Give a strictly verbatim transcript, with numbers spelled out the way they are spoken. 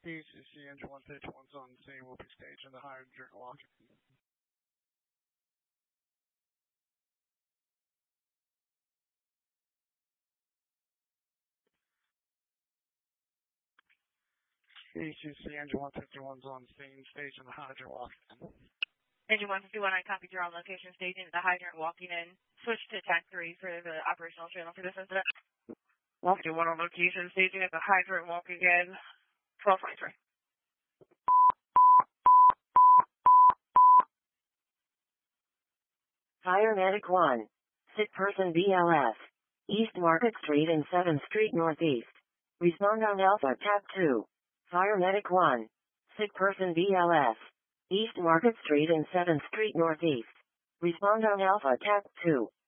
P C C engine one fifty-one's on scene. Will be staging the hydrant walk. P C C engine one fifty-one's on scene, staging the hydrant walk. Engine one fifty-one, I copied your on location staging the hydrant walking in. Switch to attack three for the operational channel for this incident. one fifty-one on location staging at the hydrant walking in. twelve twenty-three. Fire Medic one. Sick person B L S. East Market Street and seventh Street Northeast. Respond on Alpha Tab two. Fire Medic one. Sick person B L S. East Market Street and seventh Street Northeast. Respond on Alpha Tab two.